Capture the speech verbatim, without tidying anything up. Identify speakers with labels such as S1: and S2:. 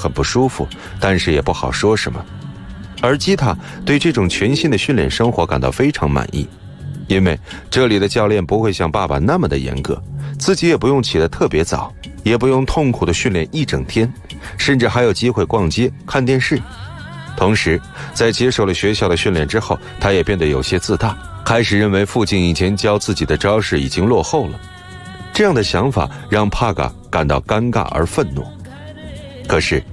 S1: 很不舒服，但是也不好说什么。而基塔对这种全新的训练生活感到非常满意，因为这里的教练不会像爸爸那么的严格，自己也不用起得特别早，也不用痛苦的训练一整天，甚至还有机会逛街看电视。同时在接受了学校的训练之后，他也变得有些自大，开始认为父亲以前教自己的招式已经落后了。这样的想法让帕嘎感到尴尬而愤怒。可是